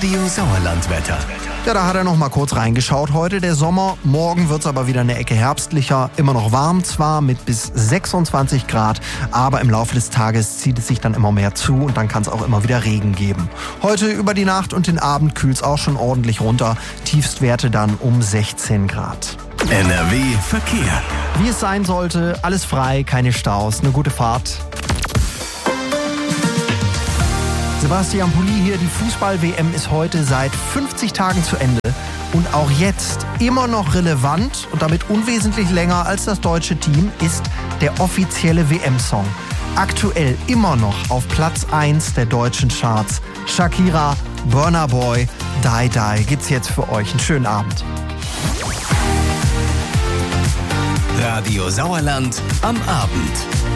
Radio Sauerland-Wetter. Ja, da hat er noch mal kurz reingeschaut. Heute der Sommer, morgen wird es aber wieder eine Ecke herbstlicher. Immer noch warm zwar mit bis 26 Grad, aber im Laufe des Tages zieht es sich dann immer mehr zu und dann kann es auch immer wieder Regen geben. Heute über die Nacht und den Abend kühlt es auch schon ordentlich runter. Tiefstwerte dann um 16 Grad. NRW Verkehr. Wie es sein sollte, alles frei, keine Staus, eine gute Fahrt. Sebastian Pulli hier, die Fußball-WM ist heute seit 50 Tagen zu Ende und auch jetzt immer noch relevant und damit unwesentlich länger als das deutsche Team ist der offizielle WM-Song. Aktuell immer noch auf Platz 1 der deutschen Charts. Shakira, Burna Boy, Die Die gibt's jetzt für euch. Einen schönen Abend. Radio Sauerland am Abend.